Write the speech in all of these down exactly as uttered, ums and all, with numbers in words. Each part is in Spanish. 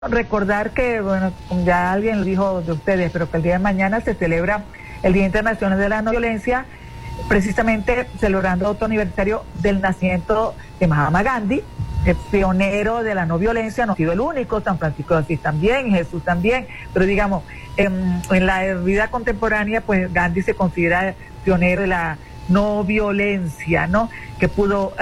Recordar que, bueno, como ya alguien lo dijo de ustedes, pero que el día de mañana se celebra el Día Internacional de la No Violencia, precisamente celebrando otro aniversario del nacimiento de Mahatma Gandhi, el pionero de la no violencia. No ha sido el único, San Francisco de Asís también, Jesús también, pero digamos, en, en la vida contemporánea, pues Gandhi se considera pionero de la no violencia, ¿no? Que pudo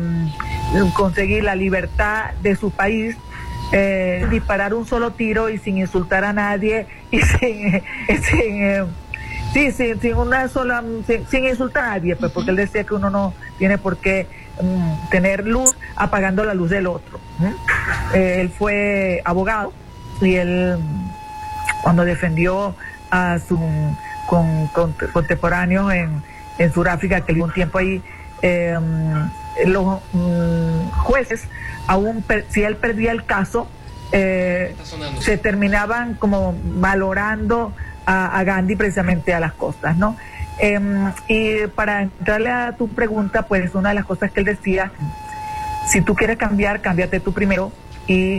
um, conseguir la libertad de su país, Eh, disparar un solo tiro y sin insultar a nadie y sin, eh, sin eh, sí, sin, sin una sola sin, sin insultar a nadie, pues, porque él decía que uno no tiene por qué um, tener luz apagando la luz del otro. ¿Mm? Eh, él fue abogado y él, cuando defendió a sus con, con, contemporáneos en, en Sudáfrica, que vivió un tiempo ahí, eh, los um, jueces, aún per, si él perdía el caso, eh, se terminaban como valorando a, a Gandhi precisamente a las costas, ¿no? Eh, y para entrarle a tu pregunta, pues una de las cosas que él decía: si tú quieres cambiar, cámbiate tú primero, y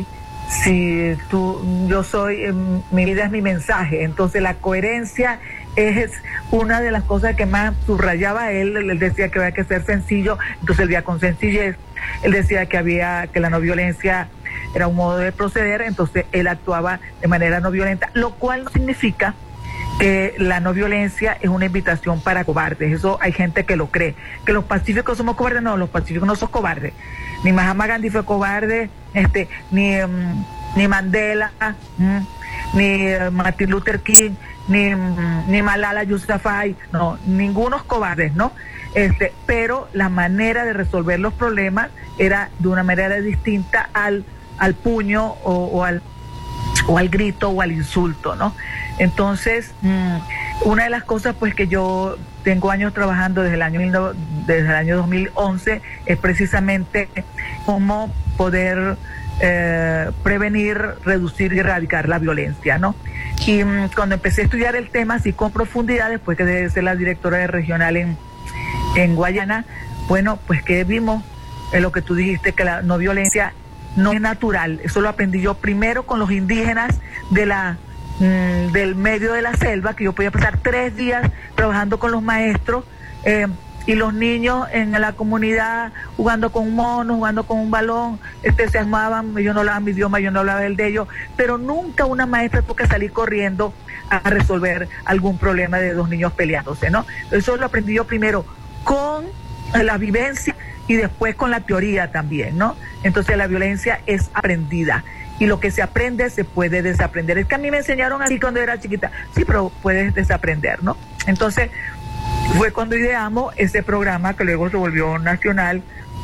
si tú, yo soy, eh, mi vida es mi mensaje. Entonces la coherencia es una de las cosas que más subrayaba él. Él decía que había que ser sencillo, entonces él vivía con sencillez. Él decía que había, que la no violencia era un modo de proceder, entonces él actuaba de manera no violenta, lo cual no significa que la no violencia es una invitación para cobardes. Eso hay gente que lo cree, que los pacíficos somos cobardes. No, los pacíficos no son cobardes. Ni Mahatma Gandhi fue cobarde, este, ni, um, ni Mandela, um, ni uh, Martin Luther King, ni, um, ni Malala Yousafzai, no, ningunos cobardes, ¿no? Este, pero la manera de resolver los problemas era de una manera distinta al, al puño o, o al o al grito o al insulto, ¿no? Entonces, mmm, una de las cosas, pues, que yo tengo años trabajando desde el año desde el año dos mil once es precisamente cómo poder eh, prevenir, reducir y erradicar la violencia, ¿no? Y mmm, cuando empecé a estudiar el tema así con profundidad, después que de ser la directora de regional en, en Guayana, bueno, pues que vimos en lo que tú dijiste, que la no violencia no es natural. Eso lo aprendí yo primero con los indígenas de la mmm, del medio de la selva, que yo podía pasar tres días trabajando con los maestros eh, y los niños en la comunidad jugando con un mono, jugando con un balón, este, se armaban. Yo no hablaba mi idioma, yo no hablaba el de ellos, pero nunca una maestra tuvo que salir corriendo a resolver algún problema de dos niños peleándose, ¿no? Eso lo aprendí yo primero con la vivencia y después con la teoría también, ¿no? Entonces la violencia es aprendida y lo que se aprende se puede desaprender. Es que a mí me enseñaron así cuando era chiquita, sí, pero puedes desaprender, ¿no? Entonces fue cuando ideamos ese programa que luego se volvió nacional,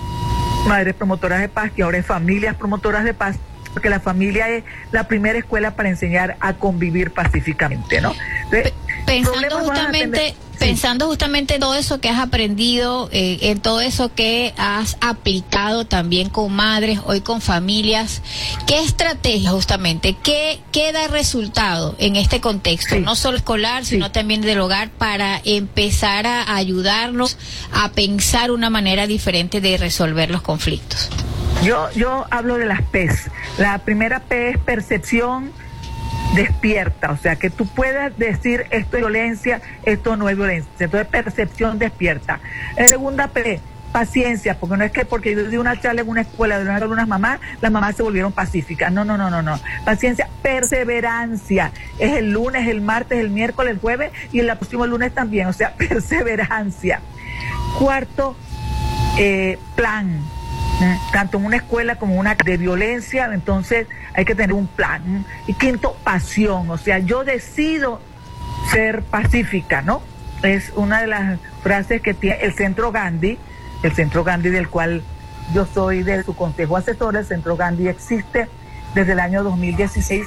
Madres Promotoras de Paz, que ahora es Familias Promotoras de Paz, porque la familia es la primera escuela para enseñar a convivir pacíficamente, ¿no? Entonces, pensando justamente pensando justamente en todo eso que has aprendido, eh, en todo eso que has aplicado también con madres, hoy con familias, ¿qué estrategia justamente, qué, qué da resultado en este contexto, sí, no solo escolar, sino sí, también del hogar, para empezar a ayudarnos a pensar una manera diferente de resolver los conflictos? Yo, yo hablo de las P's. La primera P es percepción despierta, o sea, que tú puedas decir esto es violencia, esto no es violencia. Entonces, percepción despierta. La segunda P, paciencia, porque no es que porque yo di una charla en una escuela de unas mamás, las mamás se volvieron pacíficas. No, no, no, no, no. Paciencia, perseverancia. Es el lunes, el martes, el miércoles, el jueves y el próximo lunes también, o sea, perseverancia. Cuarto, eh, plan. Tanto en una escuela como en una de violencia, entonces hay que tener un plan. Y quinto, pasión, o sea, yo decido ser pacífica, ¿no? Es una de las frases que tiene el Centro Gandhi, el Centro Gandhi del cual yo soy de su consejo asesor. El Centro Gandhi existe desde el año dos mil dieciséis.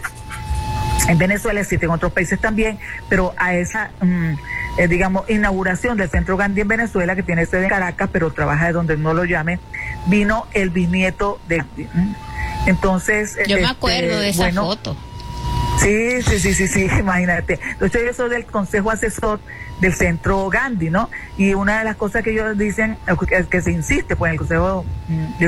En Venezuela, existe en otros países también, pero a esa, mmm, eh, digamos, inauguración del Centro Gandhi en Venezuela, que tiene sede en Caracas, pero trabaja de donde no lo llame, vino el bisnieto de Gandhi. Entonces, yo me acuerdo este, de esa bueno, foto. Sí, sí, sí, sí, sí, imagínate. Entonces yo soy del consejo asesor del Centro Gandhi, ¿no? Y una de las cosas que ellos dicen, que, que se insiste, pues en el consejo